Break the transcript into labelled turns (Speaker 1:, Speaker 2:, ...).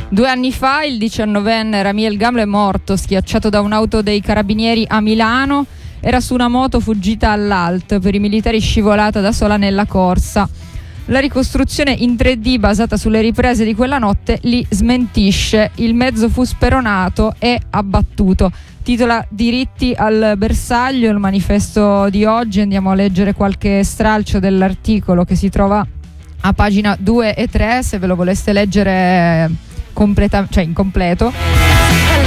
Speaker 1: 2 anni fa il 19enne Ramiel Gamlo è morto schiacciato da un'auto dei carabinieri a Milano. Era su una moto fuggita all'Alt, per i militari scivolata da sola nella corsa. La ricostruzione in 3D basata sulle riprese di quella notte li smentisce. Il mezzo fu speronato e abbattuto. Titola Diritti al bersaglio il manifesto di oggi. Andiamo a leggere qualche stralcio dell'articolo che si trova a pagina 2 e 3, se ve lo voleste leggere incompleto.